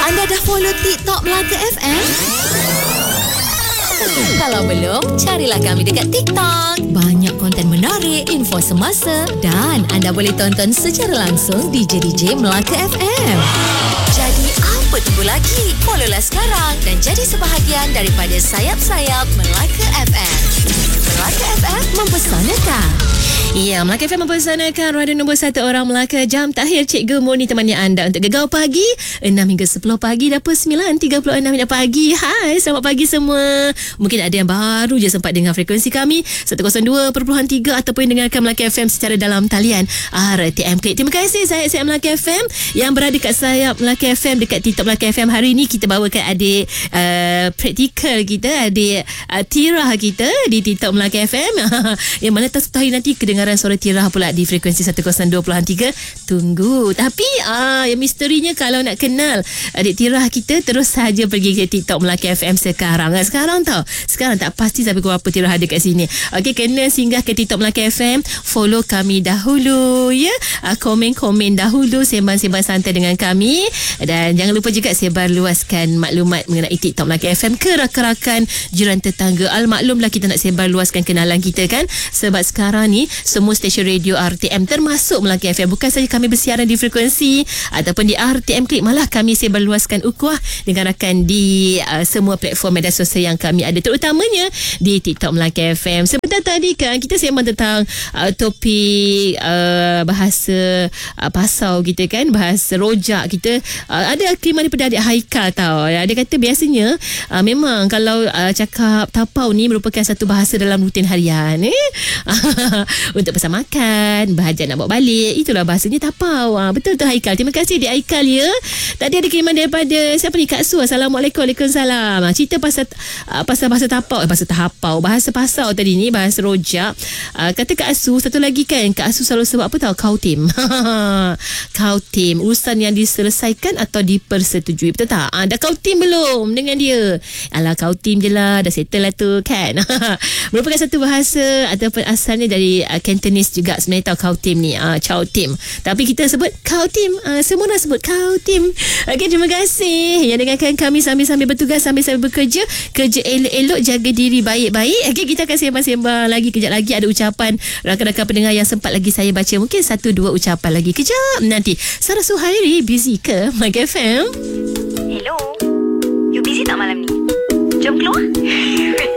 Anda dah follow TikTok Melaka FM? Kalau belum, carilah kami dekat TikTok. Banyak konten menarik, info semasa dan anda boleh tonton secara langsung DJ-DJ Melaka FM. Jadi apa tunggu lagi? Followlah sekarang dan jadi sebahagian daripada sayap-sayap Melaka FM. Melaka FM mempersanakan. Ya, Melaka FM mempersanakan radio nombor 1 orang Melaka. Jam takhir Cikgu Murni temani anda untuk Gegar Pagi 6 hingga 10 pagi. Dapat 9.36 pagi. Hai, selamat pagi semua. Mungkin ada yang baru je sempat dengar frekuensi kami 102.3 ataupun dengarkan Melaka FM secara dalam talian RTM Klik. Terima kasih saya Melaka FM yang berada kat sayap Melaka FM dekat TikTok Melaka FM. Hari ini kita bawakan adik praktikal kita, adik Tirah kita di TikTok Melaka FM. Yang mana tak setahu nanti kedengaran suara Tirah pula di frekuensi 102.3. Tunggu. Tapi yang misterinya kalau nak kenal adik Tirah kita, terus saja pergi ke TikTok Melaka FM sekarang. Sekarang tau, sekarang tak pasti sampai berapa Tirah ada kat sini. Okey, kena singgah ke TikTok Melaka FM, follow kami dahulu ya. Komen-komen dahulu, sembang-sembang santai dengan kami. Dan jangan lupa juga sebar luaskan maklumat mengenai TikTok Melaka FM ke rakan-rakan, jiran tetangga. Maklumlah kita nak sebar luaskan kenalan kita kan. Sebab sekarang ni semua stesen radio RTM termasuk Melaka FM, bukan saja kami bersiaran di frekuensi ataupun di RTM Klik, malah kami sebar luaskan ukhuwah dengan rakan di semua platform media sosial yang kami ada, terutamanya di TikTok Melaka FM. Sebentar tadi kan kita sembang tentang topik bahasa pasau kita kan, bahasa rojak kita. Ada kiriman daripada adik Haikal tau. Dia kata biasanya memang kalau cakap tapau ni merupakan satu bahasa dalam rutin harian untuk pesan makan, bahajat nak bawa balik, itulah bahasanya tapau. Betul tu Haikal. Terima kasih Adik Haikal ya. Tadi ada kiriman daripada siapa ni, Kak Su. Assalamualaikum. Waalaikumsalam. Cerita pasal bahasa tapau, bahasa pasau tadi ni, bahasa rojak. Kata Kak Su, satu lagi kan, Kak Su selalu sebut apa tahu, kautim. Kautim, urusan yang diselesaikan atau dipersetujui, betul tak? Dah kautim belum dengan dia? Alah, kautim je lah, dah settle lah tu kan. Merupakan satu bahasa ataupun asalnya dari Cantonese juga sebenarnya tahu kautim ni, chautim. Tapi kita sebut kautim, semua orang sebut kautim. Okey, terima kasih yang dengarkan kami sambil-sambil bertugas, sambil-sambil bekerja. Kerja elok-elok, jaga diri baik-baik. Okey, kita akan sembang-sembang lagi. Kejap lagi ada ucapan rakan-rakan pendengar yang sempat lagi saya baca. Mungkin 1-2 ucapan lagi kejap nanti. Sarah Suhairi, busy ke Melaka FM? Hello, you busy tak malam ni? Jom keluar.